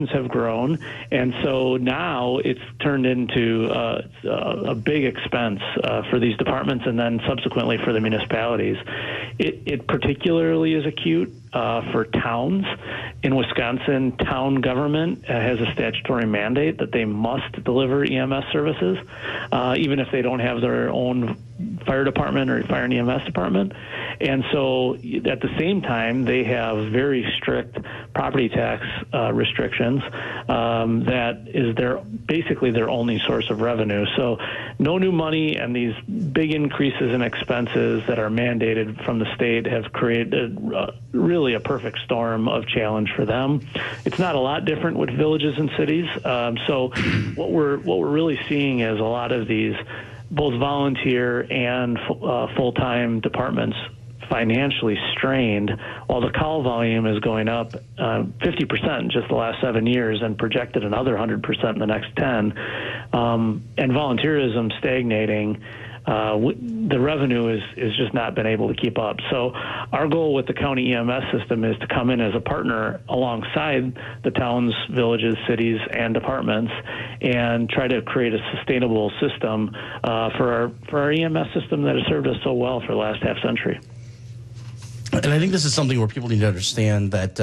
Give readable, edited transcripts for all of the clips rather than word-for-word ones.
have grown, and so now it's turned into a big expense for these departments and then subsequently for the municipalities. It particularly is acute for towns. In Wisconsin, town government has a statutory mandate that they must deliver EMS services, even if they don't have their own fire department or fire and EMS department. And so at the same time, they have very strict property tax restrictions that is basically their only source of revenue. So no new money, and these big increases in expenses that are mandated from the state have created really a perfect storm of challenge for them. It's not a lot different with villages and cities. So what we're really seeing is a lot of these both volunteer and full-time departments financially strained, while the call volume is going up 50% in just the last 7 years and projected another 100% in the next 10, and volunteerism stagnating. The revenue is just not been able to keep up. So our goal with the county EMS system is to come in as a partner alongside the towns, villages, cities, and departments and try to create a sustainable system for our EMS system that has served us so well for the last half century. And I think this is something where people need to understand that,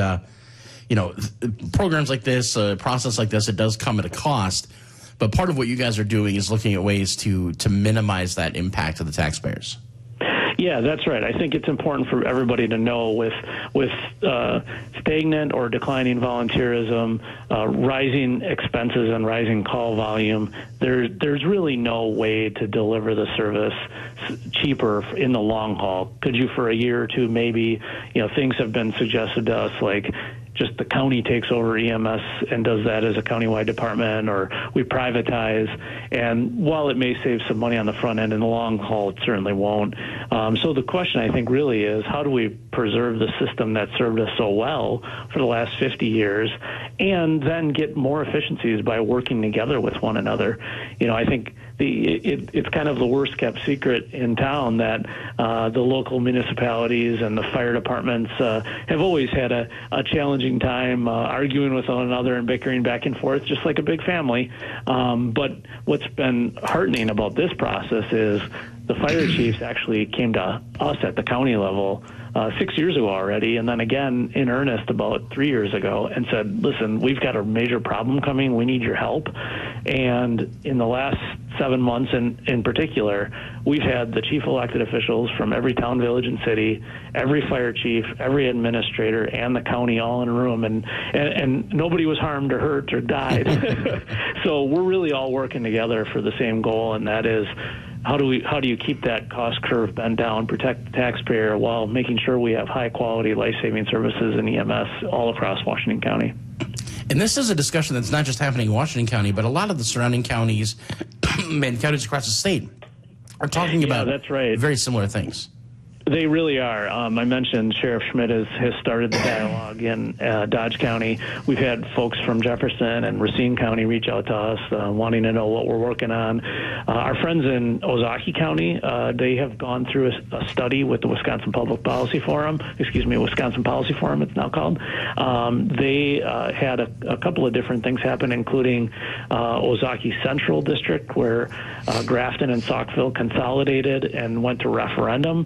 programs like this, a process like this, it does come at a cost. But part of what you guys are doing is looking at ways to minimize that impact to the taxpayers. Yeah, that's right. I think it's important for everybody to know with stagnant or declining volunteerism, rising expenses and rising call volume, there's really no way to deliver the service cheaper in the long haul. Could you for a year or two maybe? Things have been suggested to us like just the county takes over EMS and does that as a countywide department, or we privatize. And while it may save some money on the front end, in the long haul, it certainly won't. So the question, I think, really is how do we preserve the system that served us so well for the last 50 years and then get more efficiencies by working together with one another? I think it's kind of the worst kept secret in town that the local municipalities and the fire departments have always had a challenging time arguing with one another and bickering back and forth, just like a big family. But what's been heartening about this process is the fire chiefs actually came to us at the county level 6 years ago already, and then again in earnest about 3 years ago, and said, listen, we've got a major problem coming. We need your help. And in the last 7 months in particular, we've had the chief elected officials from every town, village, and city, every fire chief, every administrator, and the county all in a room, and nobody was harmed or hurt or died. So we're really all working together for the same goal, and that is how do you keep that cost curve bent down, protect the taxpayer while making sure we have high quality life-saving services in EMS all across Washington County. And this is a discussion that's not just happening in Washington County, but a lot of the surrounding counties and counties across the state are talking about that's right. very similar things. They really are. I mentioned Sheriff Schmidt has started the dialogue in Dodge County. We've had folks from Jefferson and Racine County reach out to us wanting to know what we're working on. Our friends in Ozaukee County, they have gone through a study with the Wisconsin Policy Forum it's now called. They had a couple of different things happen, including Ozaukee Central District, where Grafton and Saukville consolidated and went to referendum.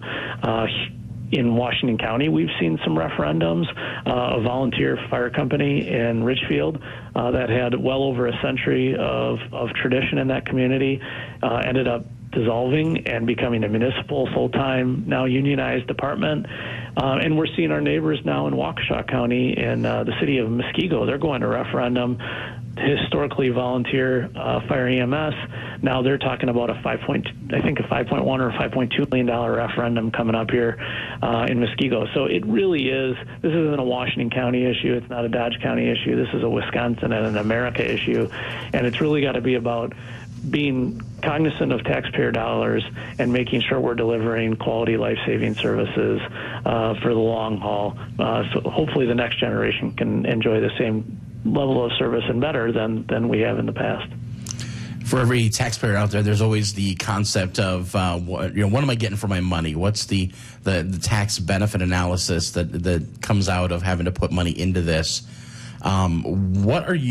In Washington County, we've seen some referendums. A volunteer fire company in Richfield that had well over a century of tradition in that community ended up dissolving and becoming a municipal, full-time, now unionized department. And we're seeing our neighbors now in Waukesha County in the city of Muskego. They're going to referendum. Historically volunteer fire EMS. Now they're talking about a 5.1 or $5.2 million referendum coming up here in Muskego. So it really is. This isn't a Washington County issue. It's not a Dodge County issue. This is a Wisconsin and an America issue, and it's really got to be about being cognizant of taxpayer dollars and making sure we're delivering quality life-saving services for the long haul. So hopefully the next generation can enjoy the same level of service and better than we have in the past. For every taxpayer out there, there's always the concept of what am I getting for my money? What's the tax benefit analysis that comes out of having to put money into this? What are you